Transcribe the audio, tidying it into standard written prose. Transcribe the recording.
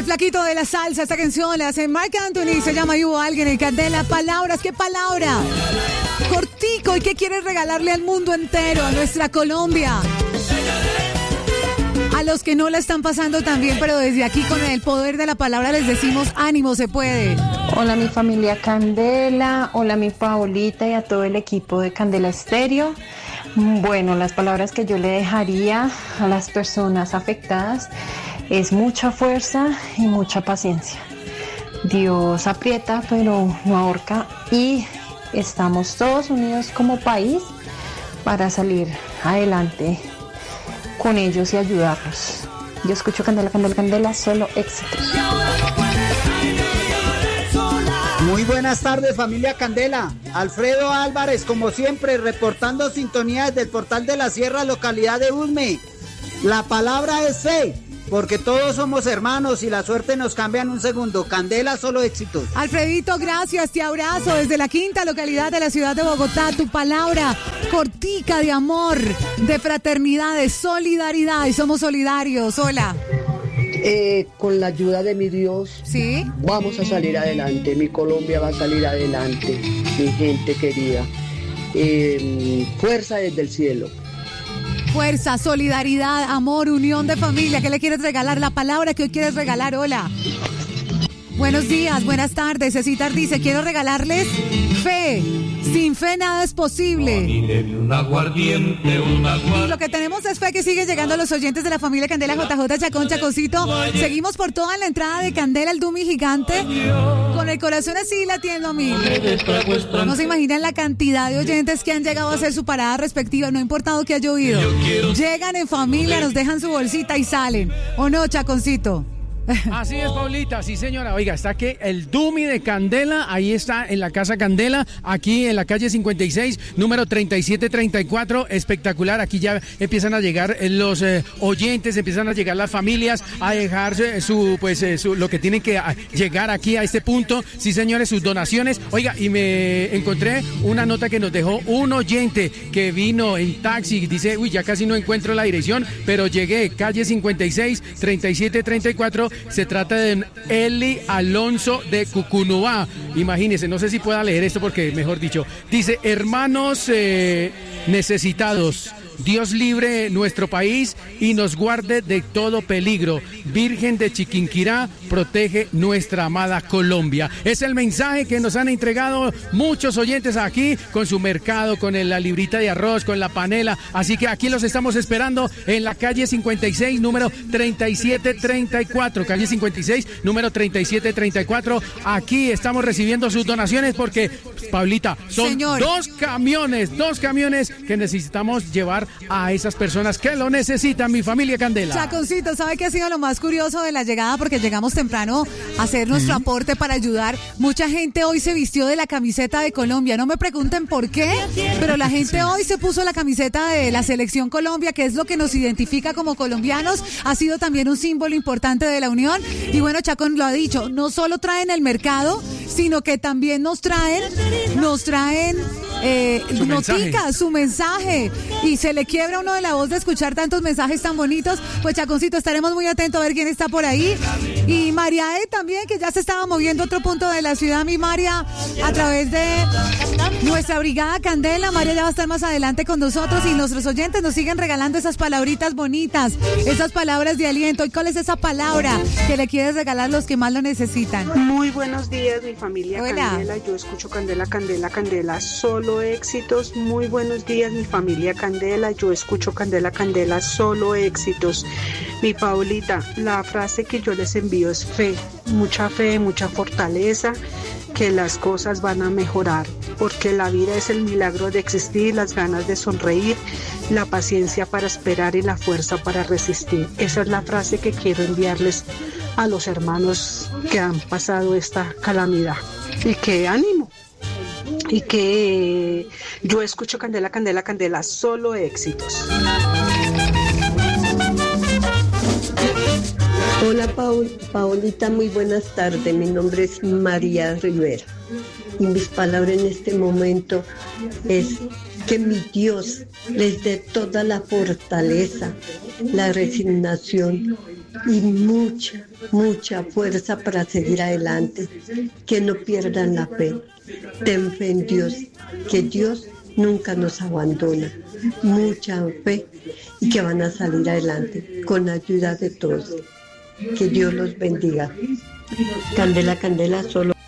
El flaquito de la salsa, esta canción la hace Marc Anthony, se llama Y hubo alguien en Candela. Palabras, ¿qué palabra? Cortico, ¿y qué quieres regalarle al mundo entero, a nuestra Colombia? A los que no la están pasando tan bien, pero desde aquí con el poder de la palabra les decimos ánimo, se puede. Hola mi familia Candela, hola mi Paolita y a todo el equipo de Candela Estéreo. Bueno, las palabras que yo le dejaría a las personas afectadas es mucha fuerza y mucha paciencia. Dios aprieta pero no ahorca y estamos todos unidos como país para salir adelante con ellos y ayudarlos. Yo escucho Candela, Candela, Candela, solo éxitos. Muy buenas tardes, familia Candela. Alfredo Álvarez, como siempre, reportando sintonía desde el Portal de la Sierra, localidad de Usme. La palabra es fe, porque todos somos hermanos y la suerte nos cambia en un segundo. Candela, solo éxitos. Alfredito, gracias, te abrazo desde la quinta localidad de la ciudad de Bogotá. Tu palabra cortica de amor, de fraternidad, de solidaridad, y somos solidarios. Hola. Con la ayuda de mi Dios, ¿sí? Vamos a salir adelante. Mi Colombia va a salir adelante, mi gente querida. Fuerza desde el cielo. Fuerza, solidaridad, amor, unión de familia. ¿Qué le quieres regalar? La palabra que hoy quieres regalar. Hola. Buenos días, buenas tardes. Cecitar dice, quiero regalarles fe. Sin fe nada es posible. Lo que tenemos es fe, que sigue llegando a los oyentes de la familia Candela, JJ, Chacón, Chaconcito. Seguimos por toda la entrada de Candela, el Dumi gigante, con el corazón así latiendo a mil. No se imaginan la cantidad de oyentes que han llegado a hacer su parada respectiva, no ha importado que haya llovido. Llegan en familia, nos dejan su bolsita y salen. ¿O no, Chaconcito? Así es, Paulita, sí señora. Oiga, está que el Dumi de Candela, ahí está en la Casa Candela, aquí en la calle 56, número 3734, espectacular. Aquí ya empiezan a llegar los oyentes, empiezan a llegar las familias a dejar lo que tienen que llegar aquí a este punto. Sí señores, sus donaciones. Oiga, y me encontré una nota que nos dejó un oyente que vino en taxi, dice, uy, ya casi no encuentro la dirección, pero llegué, calle 56, 3734. Se trata de Eli Alonso de Cucunubá. Imagínense, no sé si pueda leer esto porque, mejor dicho, dice, hermanos necesitados, Dios libre nuestro país y nos guarde de todo peligro. Virgen de Chiquinquirá, protege nuestra amada Colombia. Es el mensaje que nos han entregado muchos oyentes aquí con su mercado, con la librita de arroz, con la panela. Así que aquí los estamos esperando en la calle 56, número 3734. Calle 56, número 3734. Aquí estamos recibiendo sus donaciones porque, Paulita, son dos camiones que necesitamos llevar a esas personas que lo necesitan, mi familia Candela. Chaconcito, ¿sabe qué ha sido lo más curioso de la llegada? Porque llegamos temprano a hacer nuestro aporte para ayudar. Mucha gente hoy se vistió de la camiseta de Colombia. No me pregunten por qué, pero la gente hoy se puso la camiseta de la Selección Colombia, que es lo que nos identifica como colombianos. Ha sido también un símbolo importante de la unión. Y bueno, Chacón lo ha dicho, no solo traen el mercado, sino que también nos traen noticas, su mensaje, y se le quiebra uno de la voz de escuchar tantos mensajes tan bonitos. Pues Chaconcito, estaremos muy atentos a ver quién está por ahí. Y Mariae también, que ya se estaba moviendo a otro punto de la ciudad, mi María, a través de nuestra brigada Candela. María ya va a estar más adelante con nosotros y nuestros oyentes nos siguen regalando esas palabritas bonitas, esas palabras de aliento. ¿Y cuál es esa palabra que le quieres regalar a los que más lo necesitan? Muy buenos días, mi familia. Hola. Candela, yo escucho Candela, Candela, Candela, solo éxitos. Muy buenos días, mi familia Candela, yo escucho Candela, Candela, solo éxitos. Mi Paulita, la frase que yo les envío es fe, mucha fortaleza, que las cosas van a mejorar, porque la vida es el milagro de existir, las ganas de sonreír, la paciencia para esperar y la fuerza para resistir. Esa es la frase que quiero enviarles a los hermanos que han pasado esta calamidad. Y que ánimo, y que yo escucho Candela, Candela, Candela, solo éxitos. Hola Paolita, muy buenas tardes. Mi nombre es María Rivera y mis palabras en este momento es que mi Dios les dé toda la fortaleza, la resignación y mucha fuerza para seguir adelante, que no pierdan la fe. Ten fe en Dios, que Dios nunca nos abandona. Mucha fe y que van a salir adelante con la ayuda de todos. Que Dios los bendiga. Candela, Candela, solo.